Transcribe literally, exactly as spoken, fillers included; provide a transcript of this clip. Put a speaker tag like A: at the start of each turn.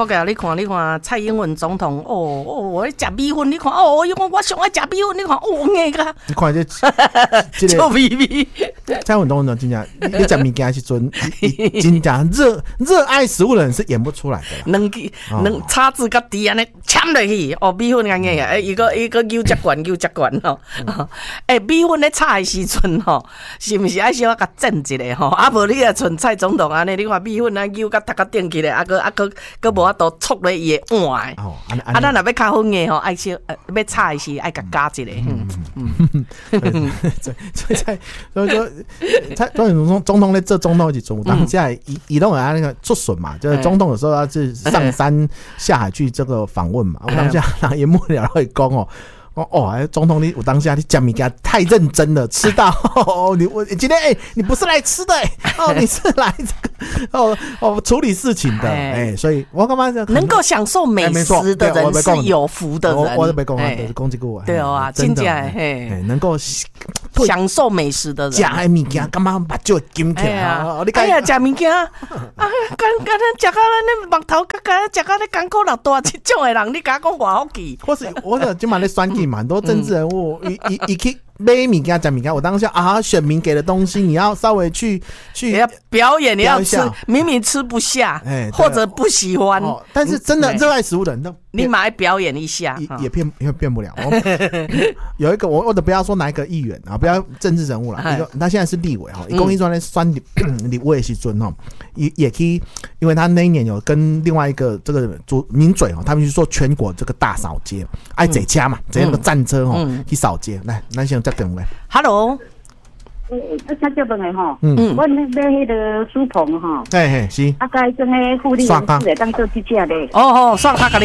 A: 不过你看，你看蔡英文总统，哦哦，我食米粉，你看哦，因为我上爱食米粉，你看哦，硬个。
B: 你看这这
A: 臭咪咪。
B: 蔡英文总统真正，你你食物件时阵，真正热热爱食物的人是演不出来的。
A: 两支两叉子甲底安尼签落去，哦，米粉安尼啊，一个一个牛脚管牛脚管吼。诶，米粉咧炒的时阵吼，是毋是爱小甲震一下吼？啊无你啊，像蔡总统安尼，你看米粉啊牛甲搭甲顶起来，啊个啊个个无法度戳咧伊的碗的。啊，咱若要较粉的吼，爱小要炒的时爱甲加一下。嗯嗯。
B: 所以在所以说，蔡总统总统咧做总统时阵，当下伊伊拢有那个出巡嘛，就是总统有时候要去上山下海去这个访问嘛。我当下人也幕僚会讲哦。哦哦，总统你我当下你讲物件太认真了，吃到哦你我今天哎、欸、你不是来吃的哎、欸、哦你是来这个哦哦处理事情的哎、欸，所以我干嘛
A: 能够享受美食的人是有福的人。
B: 我都没讲啊，就是讲这个话。
A: 对啊，真的嘿，
B: 能够
A: 享受美食的人，
B: 食的物件干嘛把就金起来啊？
A: 哎呀，食物件啊，干干咱食到咱的目头，干干食到咧港口老大这种的人，你甲我讲偌好奇？
B: 或是我是今晚咧选举嘛，很多政治人物一一一去买物件讲物件，我当下啊，选民给的东西，你要稍微去去
A: 要表演，你要吃，明明吃不下，哎，或者不喜欢，
B: 但是真的热爱食物的人都。
A: 你马上表演一下，
B: 也也骗也骗不了。有一个我我都不要说哪一个议员啊，不要政治人物了。他现在是立委哈，一公益专在选立委的时阵哈，也也可以，因为他那一年有跟另外一个这个主名嘴哈，他们去做全国这个大扫街，爱坐车嘛，坐那个战车哈去扫街。来，咱先再等来。
A: Hello。
C: 诶，啊，请教问的吼，嗯，我买迄个书棚吼，
B: 嘿嘿是，
C: 啊，该种迄护理员是会当做支架的。
A: 哦哦，算他。